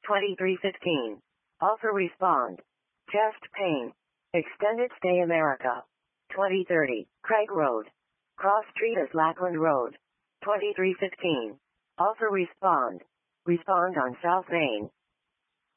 2315. Offer respond. Chest pain. Extended stay America. 2030. Craig Road. Cross Street is Lackland Road. 2315. Offer respond. Respond on South Main.